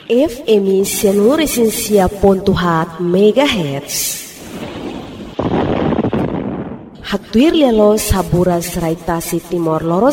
FM Sianuresinsia.hat MHz. Haktuir lialo sabura seraitasi Timor Loro